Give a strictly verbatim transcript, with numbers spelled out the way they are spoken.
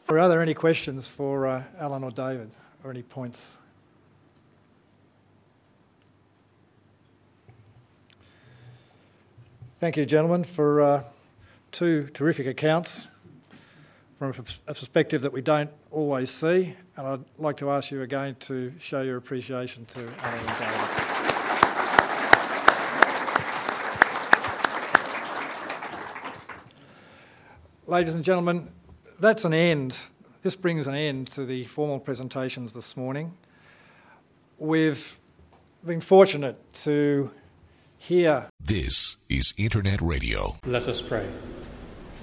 Are there any questions for uh, Alan or David, or any points? Thank you, gentlemen, for uh, two terrific accounts from a perspective that we don't always see, and I'd like to ask you again to show your appreciation to Alan and David. Ladies and gentlemen, that's an end. This brings an end to the formal presentations this morning. We've been fortunate to hear. This is Internet Radio. Let us pray.